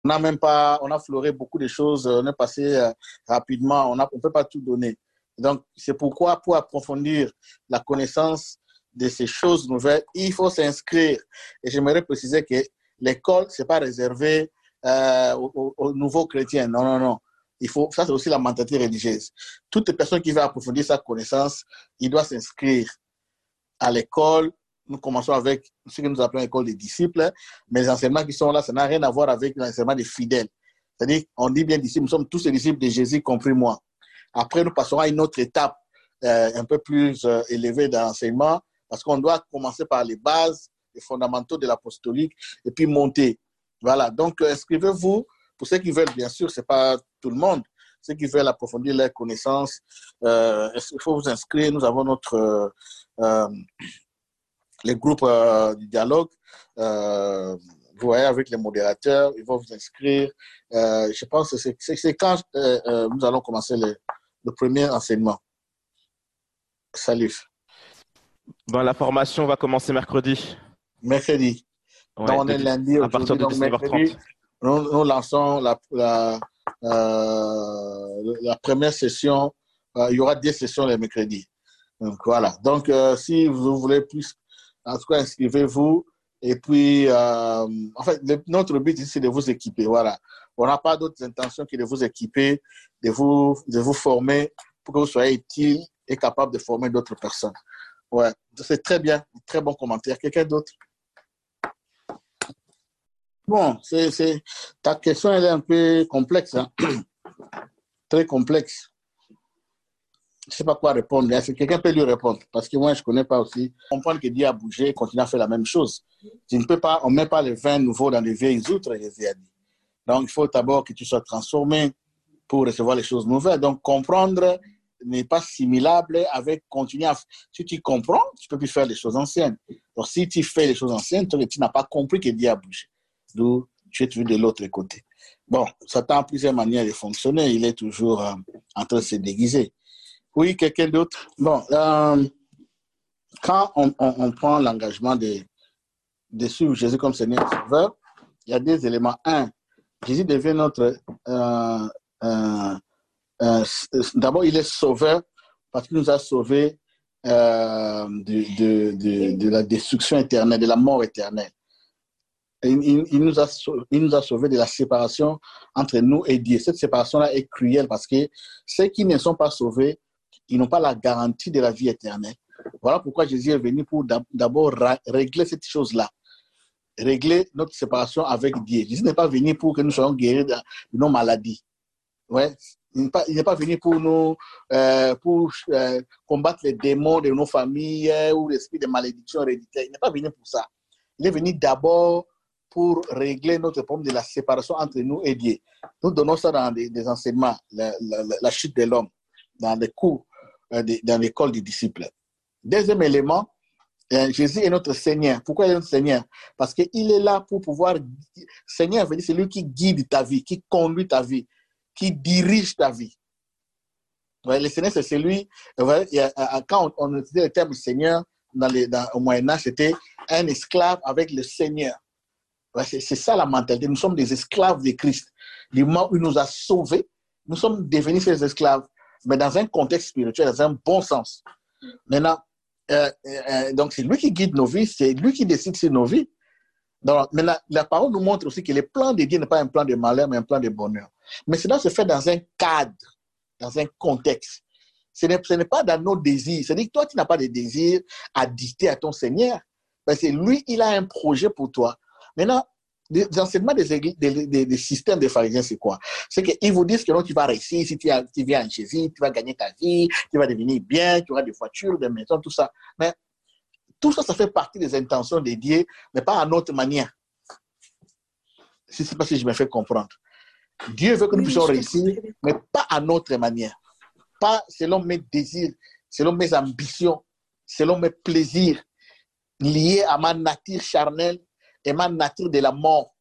n'a même pas, on a fleuré beaucoup de choses, on est passé rapidement, on ne peut pas tout donner. Donc, c'est pourquoi, pour approfondir la connaissance de ces choses nouvelles, il faut s'inscrire. Et j'aimerais préciser que l'école, ce n'est pas réservé aux nouveaux chrétiens. Non, non, non. Ça, c'est aussi la mentalité religieuse. Toute personne qui veut approfondir sa connaissance, il doit s'inscrire à l'école. Nous commençons avec ce que nous appelons l'école des disciples, mais les enseignements qui sont là, ça n'a rien à voir avec l'enseignement des fidèles. C'est-à-dire, on dit bien disciples, nous sommes tous les disciples de Jésus, compris moi. Après, nous passerons à une autre étape un peu plus élevée dans l'enseignement, parce qu'on doit commencer par les bases, les fondamentaux de l'apostolique, et puis monter. Voilà, donc inscrivez-vous. Pour ceux qui veulent, bien sûr, ce n'est pas tout le monde, ceux qui veulent approfondir leurs connaissances, il faut vous inscrire. Nous avons notre... les groupes du dialogue, vous voyez, avec les modérateurs, ils vont vous inscrire. Je pense que c'est quand nous allons commencer le premier enseignement. Salut. Ben, la formation va commencer mercredi. Mercredi. Ouais, donc, on est lundi à partir de 19h30. Nous lançons la première session. Il y aura 10 sessions les mercredis. Donc, voilà. Donc, si vous voulez plus, en tout cas, inscrivez-vous. Et puis, en fait, notre but ici, c'est de vous équiper. Voilà. On n'a pas d'autres intentions que de vous équiper, de vous former pour que vous soyez utile et capable de former d'autres personnes. Ouais, c'est très bien. Très bon commentaire. Quelqu'un d'autre? Bon, ta question, elle est un peu complexe. Hein? Très complexe. Je ne sais pas quoi répondre. Est-ce que quelqu'un peut lui répondre? Parce que moi, je ne connais pas aussi. Comprendre que Dieu a bougé et continue à faire la même chose. On ne met pas les vins nouveaux dans les vieilles outres, Jésus a dit. Donc, il faut d'abord que tu sois transformé pour recevoir les choses nouvelles. Donc, comprendre n'est pas similable avec continuer à... Si tu comprends, tu ne peux plus faire les choses anciennes. Donc, si tu fais les choses anciennes, tu n'as pas compris que Dieu a bougé. D'où tu es toujours de l'autre côté. Bon, Satan a plusieurs manières de fonctionner. Il est toujours en train de se déguiser. Oui, quelqu'un d'autre? Bon, quand on prend l'engagement de suivre Jésus comme Seigneur et Sauveur, il y a des éléments. Un, Jésus devient notre... d'abord, il est sauveur parce qu'il nous a sauvés de la destruction éternelle, de la mort éternelle. Il nous a sauvés de la séparation entre nous et Dieu. Cette séparation-là est cruelle parce que ceux qui ne sont pas sauvés, ils n'ont pas la garantie de la vie éternelle. Voilà pourquoi Jésus est venu pour d'abord régler cette chose-là. Régler notre séparation avec Dieu. Jésus n'est pas venu pour que nous soyons guéris de nos maladies. Ouais. Il n'est pas venu pour nous combattre les démons de nos familles ou l'esprit de malédiction héréditaire. Il n'est pas venu pour ça. Il est venu d'abord pour régler notre problème de la séparation entre nous et Dieu. Nous donnons ça dans des enseignements, la chute de l'homme, dans les cours, dans l'école des disciples. Deuxième élément, Jésus est notre Seigneur. Pourquoi il est notre Seigneur? Parce qu'il est là pour pouvoir... Seigneur veut dire c'est lui qui guide ta vie, qui conduit ta vie, qui dirige ta vie. Le Seigneur, c'est celui... Quand on utilisait le terme Seigneur au Moyen-Âge, c'était un esclave avec le Seigneur. C'est ça la mentalité. Nous sommes des esclaves de Christ. Du moment où il nous a sauvés, nous sommes devenus ces esclaves, mais dans un contexte spirituel, dans un bon sens. Maintenant, donc c'est lui qui guide nos vies, c'est lui qui décide sur nos vies. Donc, maintenant, la parole nous montre aussi que le plan de Dieu n'est pas un plan de malheur, mais un plan de bonheur. Mais cela se fait dans un cadre, dans un contexte. Ce n'est pas dans nos désirs. C'est-à-dire que toi, tu n'as pas de désir à dicter à ton Seigneur. Parce que lui, il a un projet pour toi. Maintenant, les enseignements des systèmes des pharisiens, c'est quoi? C'est qu'ils vous disent que non, tu vas réussir si tu viens en Jésus, tu vas gagner ta vie, tu vas devenir bien, tu auras des voitures, des maisons, tout ça. Mais tout ça, ça fait partie des intentions de Dieu, mais pas à notre manière. Je ne sais pas si je me fais comprendre. Dieu veut que nous puissions réussir, mais pas à notre manière. Pas selon mes désirs, selon mes ambitions, selon mes plaisirs, liés à ma nature charnelle et ma nature de la mort.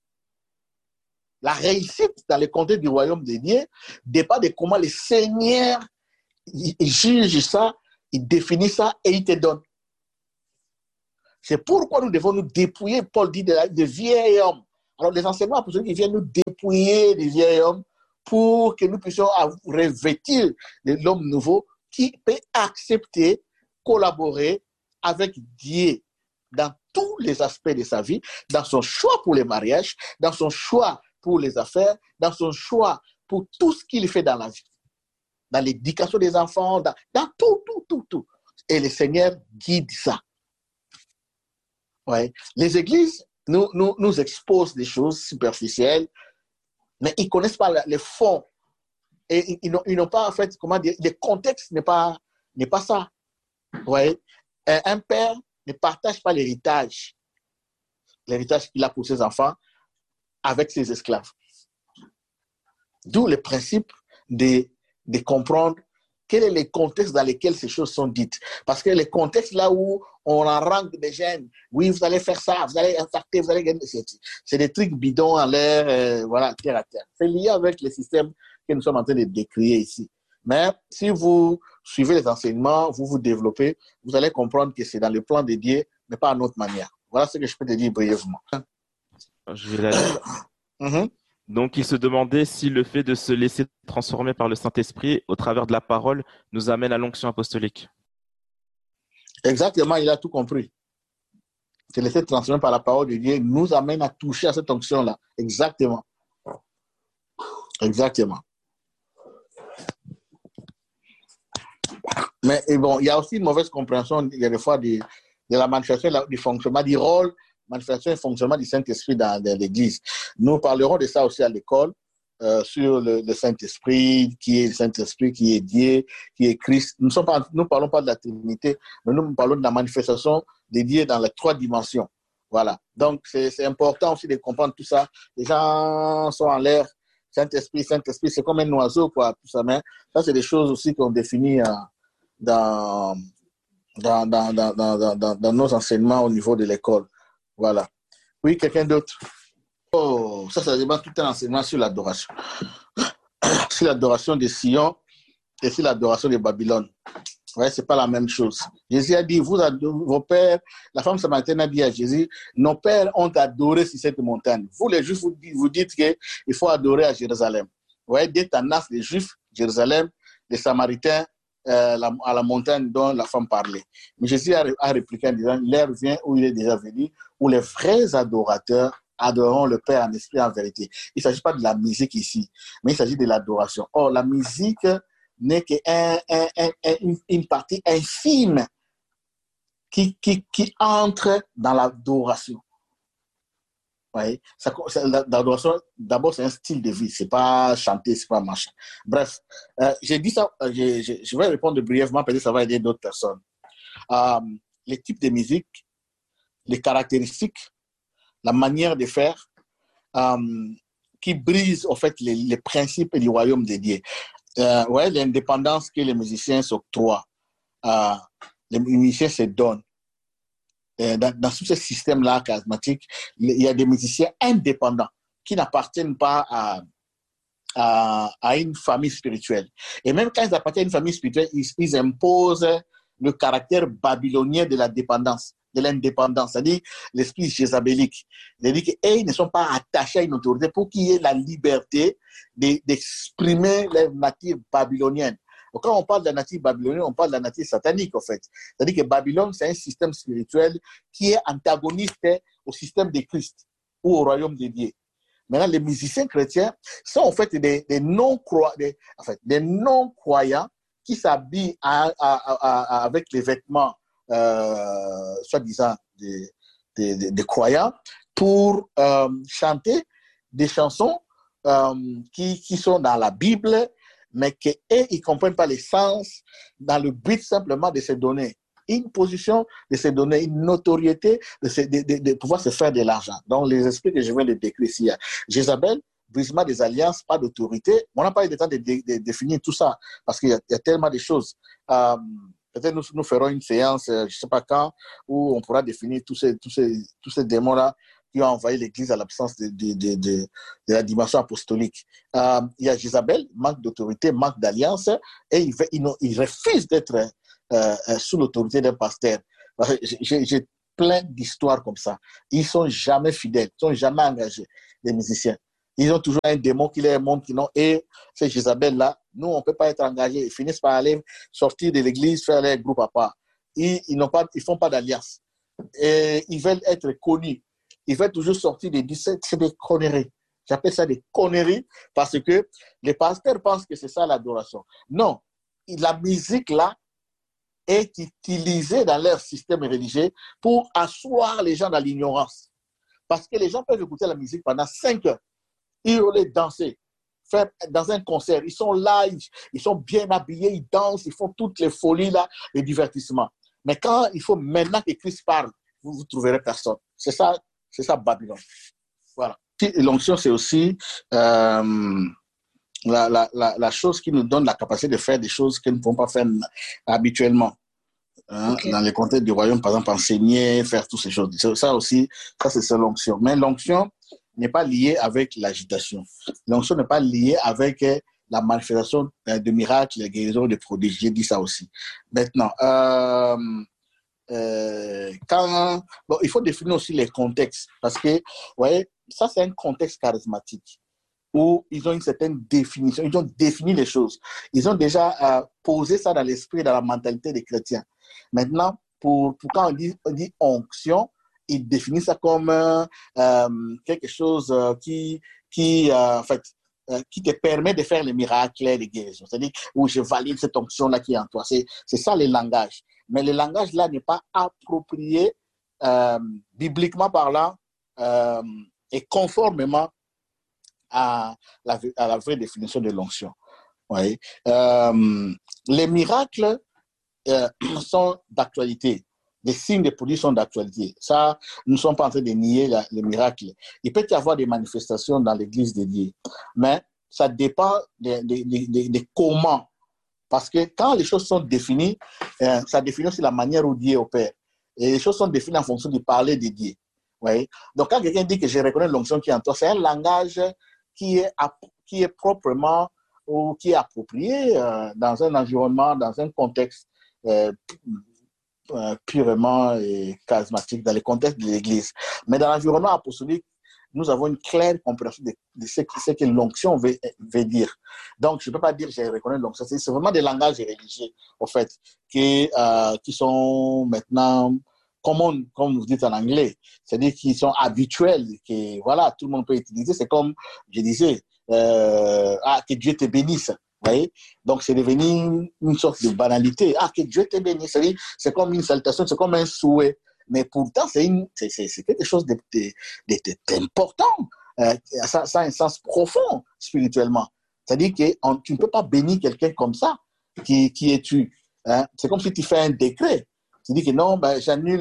La réussite dans le contexte du royaume de Dieu dépend de comment le Seigneur il juge ça, il définit ça et il te donne. C'est pourquoi nous devons nous dépouiller, Paul dit, de vieil homme, Alors, les enseignements apostoliques, ils viennent nous dépouiller des vieils hommes pour que nous puissions revêtir l'homme nouveau qui peut accepter, collaborer avec Dieu dans tous les aspects de sa vie, dans son choix pour les mariages, dans son choix pour les affaires, dans son choix pour tout ce qu'il fait dans la vie, dans l'éducation des enfants, dans tout. Et le Seigneur guide ça. Ouais. Les églises nous exposent des choses superficielles, mais ils ne connaissent pas les fonds. Et ils n'ont pas, en fait, comment dire, le contexte n'est pas ça. Ouais. Un père ne partage pas l'héritage qu'il a pour ses enfants avec ses esclaves. D'où le principe de comprendre quel est le contexte dans lequel ces choses sont dites. Parce que le contexte là où on arrange des jeunes, oui, vous allez faire ça, vous allez impacter, vous allez gagner, c'est des trucs bidons en l'air, voilà, terre à terre. C'est lié avec le système que nous sommes en train de décrire ici. Mais si vous suivez les enseignements, vous vous développez, vous allez comprendre que c'est dans le plan de Dieu, mais pas à notre manière. Voilà ce que je peux te dire brièvement. Je vais la lire. Donc, il se demandait si le fait de se laisser transformer par le Saint-Esprit au travers de la parole nous amène à l'onction apostolique. Exactement, il a tout compris. Se laisser transformer par la parole de Dieu nous amène à toucher à cette onction-là. Exactement. Exactement. Mais bon, il y a aussi une mauvaise compréhension, il y a des fois, de la manifestation, du fonctionnement, du rôle, manifestation et fonctionnement du Saint-Esprit dans l'Église. Nous parlerons de ça aussi à l'école, sur le Saint-Esprit, qui est le Saint-Esprit, qui est Dieu, qui est Christ. Nous ne parlons pas de la Trinité, mais nous parlons de la manifestation de Dieu dans les 3 dimensions. Voilà. Donc, c'est important aussi de comprendre tout ça. Les gens sont en l'air. Saint-Esprit, c'est comme un oiseau, quoi, tout ça. Mais ça, c'est des choses aussi qu'on définit dans nos enseignements au niveau de l'école. Voilà. Oui, quelqu'un d'autre? Oh, ça demande tout un enseignement sur l'adoration. Sur l'adoration de Sion et sur l'adoration de Babylone. Ouais, c'est pas la même chose. Jésus a dit, vos pères, la femme samaritaine a dit à Jésus, nos pères ont adoré sur cette montagne. Vous, les Juifs, vous dites qu'il faut adorer à Jérusalem. Ouais, des tendances des Juifs, Jérusalem, les Samaritains, à la montagne dont la femme parlait. Mais Jésus a répliqué en disant, l'heure vient où il est déjà venu, où les vrais adorateurs adoreront le Père en esprit et en vérité. Il ne s'agit pas de la musique ici, mais il s'agit de l'adoration. Or, la musique n'est qu'une partie infime qui entre dans l'adoration. Ouais. L'adoration, d'abord, c'est un style de vie. Ce n'est pas chanter, ce n'est pas machin. Bref, j'ai dit ça, je vais répondre brièvement, peut-être que ça va aider d'autres personnes. Les types de musique, les caractéristiques, la manière de faire, qui brise, en fait, les principes du royaume de Dieu. Ouais, l'indépendance que les musiciens s'octroient, les musiciens se donnent. Dans tout ce système-là charismatique, il y a des musiciens indépendants qui n'appartiennent pas à une famille spirituelle. Et même quand ils appartiennent à une famille spirituelle, ils imposent le caractère babylonien de la dépendance, de l'indépendance, c'est-à-dire l'esprit jézabélique. C'est-à-dire qu'ils ne sont pas attachés à une autorité pour qu'il y ait la liberté d'exprimer leur nature babylonienne. Donc, quand on parle de la nature babylonienne, on parle de la nature satanique, en fait. C'est-à-dire que Babylone, c'est un système spirituel qui est antagoniste au système de Christ ou au royaume de Dieu. Maintenant, les musiciens chrétiens sont en fait des non-croyants qui s'habillent avec les vêtements, soi-disant, des croyants pour chanter des chansons qui sont dans la Bible, mais qu'ils ne comprennent pas les sens dans le but simplement de se donner une position, de se donner une notoriété, de pouvoir se faire de l'argent. Donc, les esprits que je viens de décrire ici, Jézabel, brisement des alliances, pas d'autorité. On n'a pas eu le temps de définir tout ça, parce qu'il y a tellement de choses. Peut-être nous ferons une séance, je ne sais pas quand, où on pourra définir tous ces démons-là qui ont envahi l'Église à l'absence de la dimension apostolique. Il y a Jézabel, manque d'autorité, manque d'alliance, et il refuse d'être sous l'autorité d'un pasteur. J'ai plein d'histoires comme ça. Ils ne sont jamais fidèles, ils ne sont jamais engagés, les musiciens. Ils ont toujours un démon qui les montre qu'ils n'ont. Et ces Jézabel-là, nous, on ne peut pas être engagés. Ils finissent par aller sortir de l'église, faire leur groupe à part. Ils ne font pas d'alliance. Et ils veulent être connus. Ils veulent toujours sortir des 17. C'est des conneries. J'appelle ça des conneries parce que les pasteurs pensent que c'est ça l'adoration. Non, la musique là est utilisée dans leur système religieux pour asseoir les gens dans l'ignorance. Parce que les gens peuvent écouter la musique pendant 5 heures, hurler, danser, faire dans un concert. Ils sont là, ils sont bien habillés, ils dansent, ils font toutes les folies là, les divertissements. Mais quand il faut maintenant que Christ parle, vous ne trouverez personne. C'est ça Babylone. Voilà. L'onction, c'est aussi la chose qui nous donne la capacité de faire des choses que nous ne pouvons pas faire habituellement. Okay. Dans les contextes du royaume, par exemple, enseigner, faire toutes ces choses. Ça aussi, ça c'est l'onction. Mais l'onction n'est pas liée avec l'agitation. L'onction n'est pas liée avec la manifestation de miracles, de guérisons, de prodiges. J'ai dit ça aussi. Maintenant, il faut définir aussi les contextes. Parce que, vous voyez, ça c'est un contexte charismatique où ils ont une certaine définition. Ils ont défini les choses. Ils ont déjà posé ça dans l'esprit, dans la mentalité des chrétiens. Maintenant, pour quand on dit onction, ils définissent ça comme quelque chose qui te permet de faire les miracles, les guérisons. C'est-à-dire, où je valide cette onction-là qui est en toi. C'est ça le langage. Mais le langage-là n'est pas approprié, bibliquement parlant, et conformément à la vraie définition de l'onction. Oui. Les miracles sont d'actualité. Les signes de produits sont d'actualité. Ça, nous ne sommes pas en train de nier les miracles. Il peut y avoir des manifestations dans l'église dédiée, mais ça dépend de comment. Parce que quand les choses sont définies, ça définit aussi la manière où Dieu opère. Et les choses sont définies en fonction du parler de Dieu. Oui. Donc, quand quelqu'un dit que je reconnais l'onction qui est en toi, c'est un langage qui est proprement ou qui est approprié dans un environnement, dans un contexte purement charismatique, dans le contexte de l'Église. Mais dans l'environnement apostolique, nous avons une claire compréhension de ce que l'onction veut dire. Donc, je ne peux pas dire que je reconnais l'onction. C'est vraiment des langages religieux, en fait, qui sont maintenant common, comme vous dites en anglais. C'est-à-dire qu'ils sont habituels, que voilà, tout le monde peut utiliser. C'est comme, je disais, que Dieu te bénisse. Vous voyez? Donc, c'est devenu une sorte de banalité. Ah, que Dieu te bénisse. C'est comme une salutation, c'est comme un souhait. Mais pourtant, c'est quelque chose d'important. Ça a un sens profond spirituellement. C'est-à-dire que tu ne peux pas bénir quelqu'un comme ça, qui es-tu. Hein? C'est comme si tu fais un décret. Tu dis que non, ben, j'annule,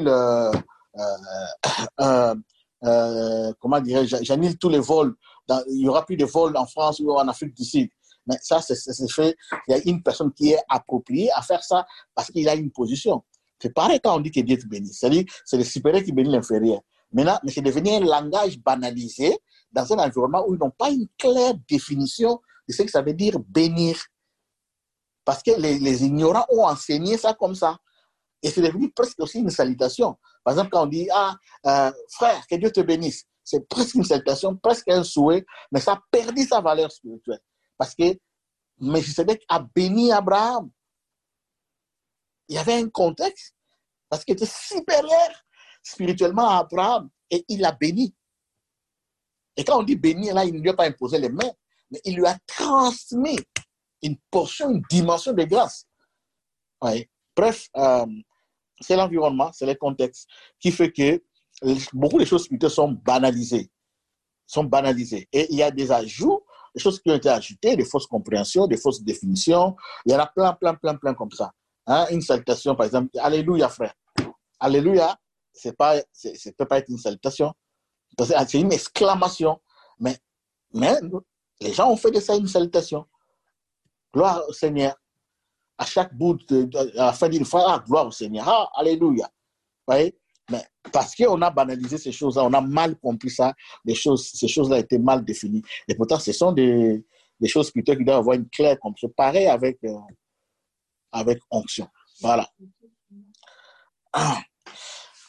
comment dirais-je, j'annule tous les vols. Il n'y aura plus de vols en France ou en Afrique du Sud. Mais ça, c'est fait. Il y a une personne qui est appropriée à faire ça parce qu'il a une position. C'est pareil quand on dit que Dieu te bénit. C'est-à-dire, c'est le supérieur qui bénit l'inférieur. Maintenant, mais c'est devenu un langage banalisé dans un environnement où ils n'ont pas une claire définition de ce que ça veut dire bénir. Parce que les ignorants ont enseigné ça comme ça. Et c'est devenu presque aussi une salutation. Par exemple, quand on dit, frère, que Dieu te bénisse, c'est presque une salutation, presque un souhait, mais ça a perdu sa valeur spirituelle. Parce que Melchisedec a béni Abraham. Il y avait un contexte, parce qu'il était supérieur spirituellement à Abraham, et il l'a béni. Et quand on dit bénir, là, il ne lui a pas imposé les mains, mais il lui a transmis une portion, une dimension de grâce. Ouais. Bref, c'est l'environnement, c'est le contexte qui fait que beaucoup de choses spirituelles sont banalisées. Et il y a des ajouts, des choses qui ont été ajoutées, des fausses compréhensions, des fausses définitions. Il y en a plein comme ça. Hein? Une salutation, par exemple, Alléluia, frère. Alléluia, ça ne peut pas être une salutation. C'est une exclamation. Mais les gens ont fait de ça une salutation. Gloire au Seigneur. À chaque bout, à la fin d'une fois, gloire au Seigneur. Ah, alléluia. Vous voyez? Mais parce qu'on a banalisé ces choses-là, on a mal compris ça, ces choses-là étaient mal définies. Et pourtant, ce sont des choses plutôt qui doivent avoir une claire compréhension. Pareil avec onction. Voilà.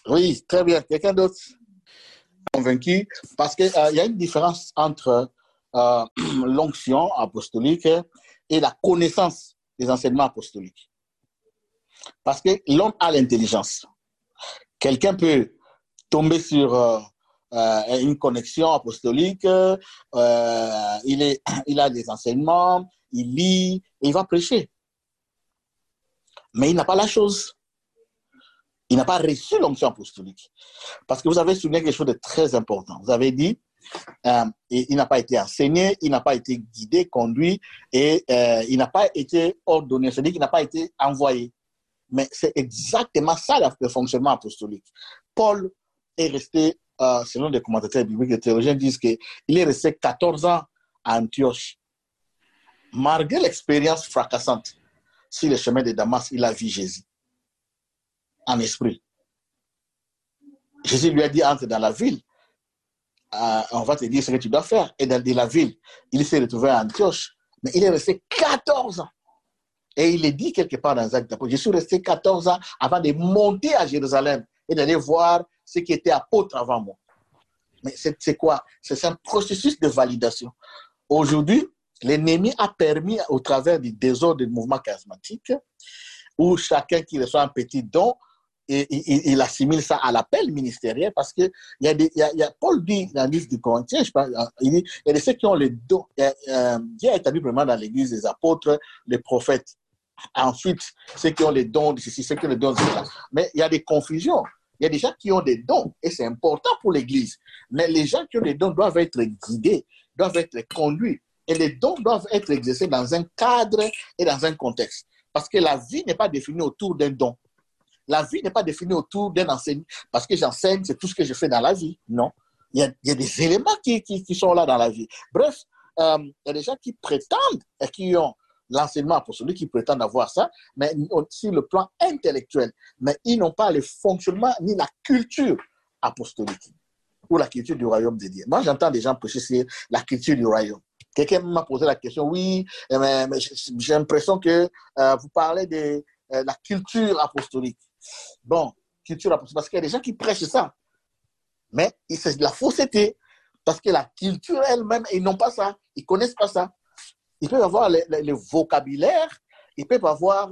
Oui, très bien. Quelqu'un d'autre convaincu? Parce qu'il y a une différence entre l'onction apostolique et la connaissance des enseignements apostoliques. Parce que l'homme a l'intelligence. Quelqu'un peut tomber sur une connexion apostolique, il a des enseignements, il lit, et il va prêcher. Mais il n'a pas la chose. Il n'a pas reçu l'onction apostolique. Parce que vous avez souligné quelque chose de très important. Vous avez dit, il n'a pas été enseigné, il n'a pas été guidé, conduit, et il n'a pas été ordonné, c'est-à-dire qu'il n'a pas été envoyé. Mais c'est exactement ça le fonctionnement apostolique. Paul est resté, selon des commentateurs bibliques et théologiens, disent qu'il est resté 14 ans à Antioche. Malgré l'expérience fracassante sur le chemin de Damas, il a vu Jésus en esprit. Jésus lui a dit, entre dans la ville, on va te dire ce que tu dois faire. Et dans la ville, il s'est retrouvé à Antioche, mais il est resté 14 ans. Et il est dit quelque part dans les Actes d'Apôtres, je suis resté 14 ans avant de monter à Jérusalem et d'aller voir ce qui était apôtre avant moi. Mais c'est quoi? C'est un processus de validation. Aujourd'hui, l'ennemi a permis, au travers du désordre du mouvement charismatique, où chacun qui reçoit un petit don, il assimile ça à l'appel ministériel, parce que Paul dit dans le livre du Corinthiens, il dit, il y a des ceux qui ont les dons. Dieu a établi vraiment dans l'église des apôtres, les prophètes. Ensuite, ceux qui ont les dons de ceci, ceux qui ont les dons de cela. Mais il y a des confusions. Il y a des gens qui ont des dons et c'est important pour l'Église. Mais les gens qui ont des dons doivent être guidés, doivent être conduits. Et les dons doivent être exercés dans un cadre et dans un contexte. Parce que la vie n'est pas définie autour d'un don. La vie n'est pas définie autour d'un enseignement. Parce que j'enseigne, c'est tout ce que je fais dans la vie. Non. Il y a des éléments qui sont là dans la vie. Bref, il y a des gens qui prétendent et qui ont l'enseignement apostolique, qui prétendent avoir ça, mais sur le plan intellectuel. Mais ils n'ont pas le fonctionnement ni la culture apostolique ou la culture du royaume de Dieu. Moi, j'entends des gens prêcher sur la culture du royaume. Quelqu'un m'a posé la question, oui, mais j'ai l'impression que vous parlez de la culture apostolique. Bon, culture apostolique, parce qu'il y a des gens qui prêchent ça. Mais c'est de la fausseté, parce que la culture elle-même, ils n'ont pas ça, ils ne connaissent pas ça. Ils peuvent avoir le vocabulaire, ils peuvent avoir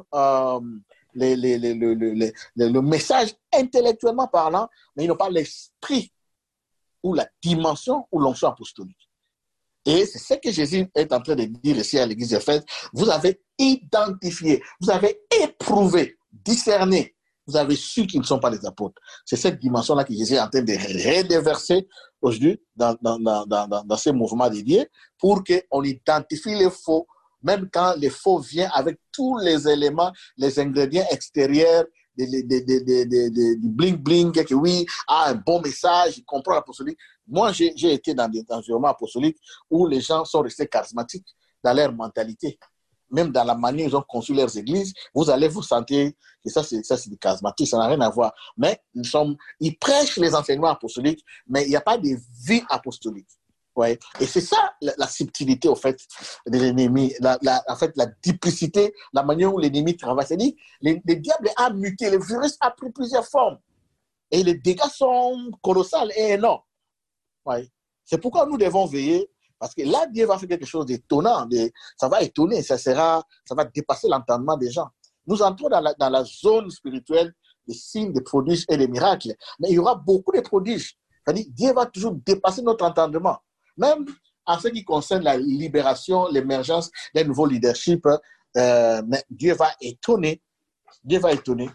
le message intellectuellement parlant, mais ils n'ont pas l'esprit ou la dimension ou l'onction apostolique. Et c'est ce que Jésus est en train de dire ici à l'église d'Éphèse. Vous avez identifié, vous avez éprouvé, discerné, vous avez su qu'ils ne sont pas les apôtres. C'est cette dimension-là que Jésus est en train de redéverser aujourd'hui dans ces mouvements dédiés pour qu'on identifie les faux, même quand les faux viennent avec tous les éléments, les ingrédients extérieurs, du bling-bling, que oui, un bon message, il comprend l'apostolique. Moi, j'ai été dans des environnements apostoliques où les gens sont restés charismatiques dans leur mentalité. Même dans la manière dont ils ont conçu leurs églises, vous allez vous sentir que ça c'est du charismatique, ça n'a rien à voir. Mais ils prêchent les enseignements apostoliques, mais il n'y a pas de vie apostolique. Ouais. Et c'est ça la subtilité, au fait, de l'ennemi, en fait, la duplicité, la manière où l'ennemi travaille. C'est-à-dire, le diable a muté, le virus a pris plusieurs formes. Et les dégâts sont colossaux et énormes. Ouais. C'est pourquoi nous devons veiller. Parce que là, Dieu va faire quelque chose d'étonnant. Ça va étonner, ça va dépasser l'entendement des gens. Nous entrons dans la zone spirituelle des signes, des prodiges et des miracles. Mais il y aura beaucoup de prodiges. C'est-à-dire, Dieu va toujours dépasser notre entendement. Même en ce qui concerne la libération, l'émergence d'un nouveau leadership, mais Dieu va étonner. Dieu va étonner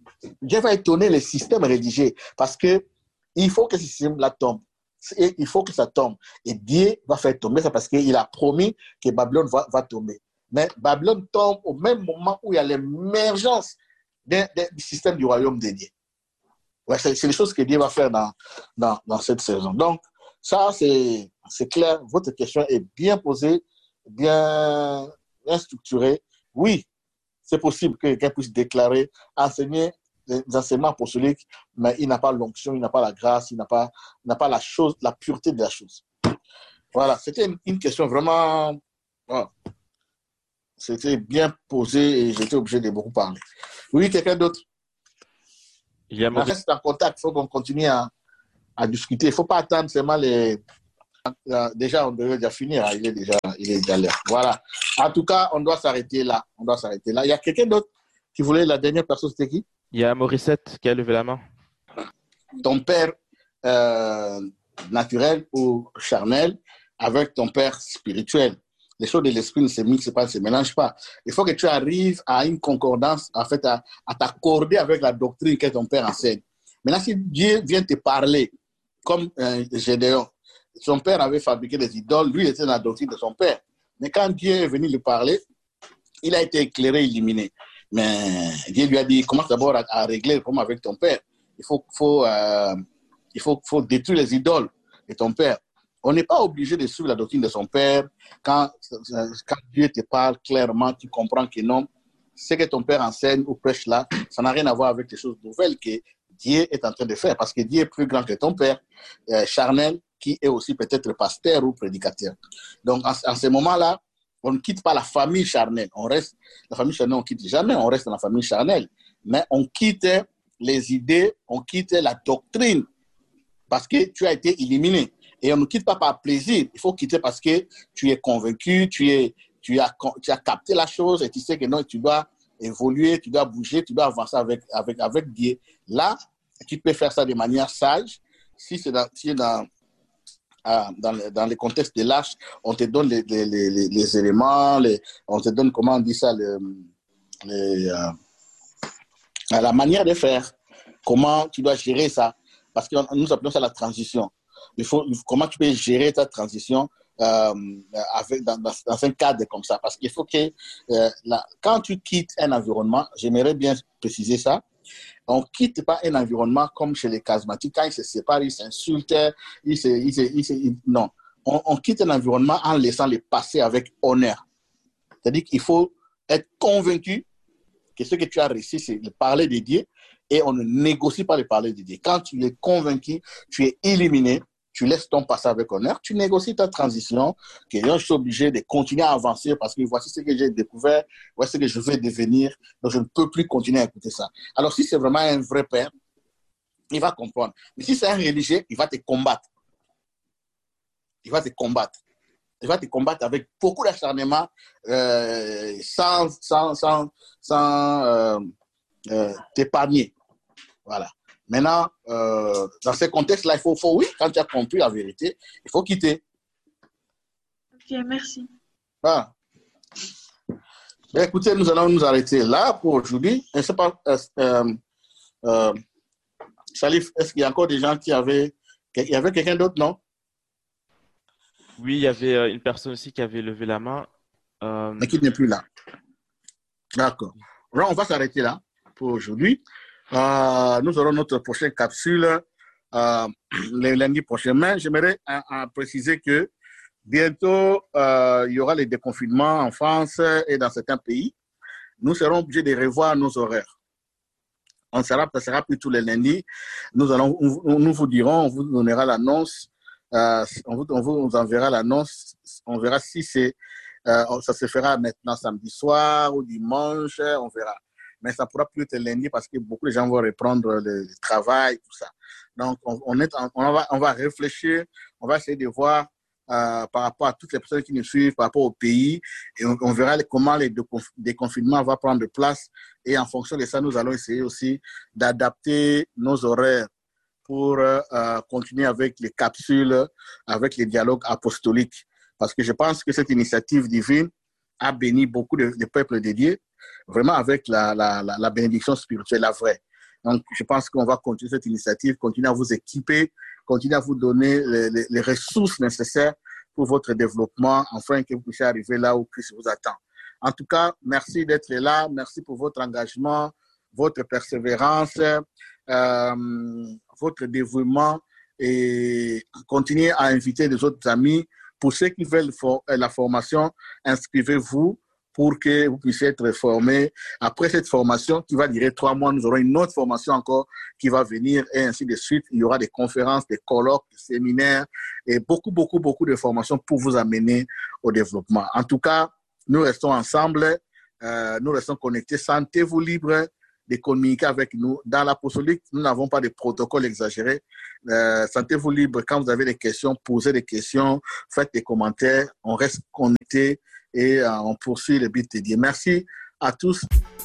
les systèmes religieux. Parce qu'il faut que ce système-là tombe. Et il faut que ça tombe. Et Dieu va faire tomber ça parce qu'il a promis que Babylone va tomber. Mais Babylone tombe au même moment où il y a l'émergence du système du royaume de Dieu. Ouais, c'est les choses que Dieu va faire dans cette saison. Donc, ça, c'est clair. Votre question est bien posée, bien structurée. Oui, c'est possible que quelqu'un puisse déclarer, enseigner les enseignements apostoliques, mais il n'a pas l'onction, il n'a pas la grâce, il n'a pas la chose, la pureté de la chose. Voilà, c'était une question vraiment... Voilà. C'était bien posé et j'étais obligé de beaucoup parler. Oui, quelqu'un d'autre? On reste en contact, il faut qu'on continue à discuter. Il ne faut pas attendre seulement les... Déjà, on devrait déjà finir, hein. Il est déjà l'heure. Voilà. En tout cas, on doit s'arrêter là. Il y a quelqu'un d'autre qui voulait, la dernière personne, c'était qui? Il y a Morissette qui a levé la main. Ton père naturel ou charnel avec ton père spirituel. Les choses de l'esprit ne se mixent pas, ne se mélangent pas. Il faut que tu arrives à une concordance, en fait, à t'accorder avec la doctrine que ton père enseigne. Maintenant, si Dieu vient te parler, comme Gédéon, son père avait fabriqué des idoles, lui il était dans la doctrine de son père. Mais quand Dieu est venu lui parler, il a été éclairé, illuminé. Mais Dieu lui a dit, commence d'abord à régler le problème avec ton père. Il faut détruire les idoles de ton père. On n'est pas obligé de suivre la doctrine de son père. Quand Dieu te parle clairement, tu comprends que non, ce que ton père enseigne ou prêche là, ça n'a rien à voir avec les choses nouvelles que Dieu est en train de faire. Parce que Dieu est plus grand que ton père charnel, qui est aussi peut-être pasteur ou prédicateur. Donc, en ce moment-là, on ne quitte pas la famille charnelle. La famille charnelle, on ne quitte jamais, on reste dans la famille charnelle. Mais on quitte les idées, on quitte la doctrine parce que tu as été éliminé. Et on ne quitte pas par plaisir. Il faut quitter parce que tu es convaincu, tu as capté la chose et tu sais que non, tu dois évoluer, tu dois bouger, tu dois avancer avec Dieu. Là, tu peux faire ça de manière sage. Si c'est dans les contextes de l'âge, on te donne les éléments, on te donne, comment on dit ça, la manière de faire, comment tu dois gérer ça. Parce que nous appelons ça la transition. Comment tu peux gérer ta transition dans un cadre comme ça. Parce qu'il faut que, quand tu quittes un environnement, j'aimerais bien préciser ça, on ne quitte pas un environnement comme chez les charismatiques. Quand ils se séparent, ils s'insultent, non. On quitte un environnement en laissant les passer avec honneur. C'est-à-dire qu'il faut être convaincu que ce que tu as réussi, c'est de parler de Dieu et on ne négocie pas le parler de Dieu. Quand tu es convaincu, tu es éliminé, tu laisses ton passé avec honneur, tu négocies ta transition, que je suis obligé de continuer à avancer parce que voici ce que j'ai découvert, voici ce que je vais devenir, donc je ne peux plus continuer à écouter ça. Alors si c'est vraiment un vrai père, il va comprendre. Mais si c'est un religieux, il va te combattre. Il va te combattre. Il va te combattre avec beaucoup d'acharnement, sans t'épargner. Voilà. Maintenant, dans ces contextes-là, il faut, oui, quand tu as compris la vérité, il faut quitter. Ok, merci. Voilà. Écoutez, nous allons nous arrêter là pour aujourd'hui. Je ne sais pas, Salif, est-ce qu'il y a encore des gens il y avait quelqu'un d'autre, non? Oui, il y avait une personne aussi qui avait levé la main. Mais qui n'est plus là. D'accord. Alors, on va s'arrêter là pour aujourd'hui. Nous aurons notre prochaine capsule le lundi prochain. Mais j'aimerais préciser que bientôt, il y aura les déconfinements en France et dans certains pays. Nous serons obligés de revoir nos horaires. Ça sera plus tous les lundis. Nous vous dirons, on vous donnera l'annonce. On vous enverra l'annonce. On verra si ça se fera maintenant samedi soir ou dimanche. On verra. Mais ça ne pourra plus être lundi parce que beaucoup de gens vont reprendre le travail, tout ça. Donc, on va réfléchir. On va essayer de voir par rapport à toutes les personnes qui nous suivent, par rapport au pays. Et on verra comment les déconfinements vont prendre place. Et en fonction de ça, nous allons essayer aussi d'adapter nos horaires pour continuer avec les capsules, avec les dialogues apostoliques. Parce que je pense que cette initiative divine a béni beaucoup de peuples dédiés, vraiment avec la bénédiction spirituelle, la vraie. Donc, je pense qu'on va continuer cette initiative, continuer à vous équiper, continuer à vous donner les ressources nécessaires pour votre développement, afin que vous puissiez arriver là où Christ vous attend. En tout cas, merci d'être là, merci pour votre engagement, votre persévérance, votre dévouement, et continuez à inviter des autres amis. Pour ceux qui veulent la formation, inscrivez-vous pour que vous puissiez être formés. Après cette formation qui va durer 3 mois, nous aurons une autre formation encore qui va venir et ainsi de suite. Il y aura des conférences, des colloques, des séminaires et beaucoup de formations pour vous amener au développement. En tout cas, nous restons ensemble, nous restons connectés. Sentez-vous libre de communiquer avec nous. Dans l'apostolique, nous n'avons pas de protocole exagéré. Sentez-vous libre. Quand vous avez des questions, posez des questions, faites des commentaires. On reste connecté et on poursuit le but de Dieu. Merci à tous.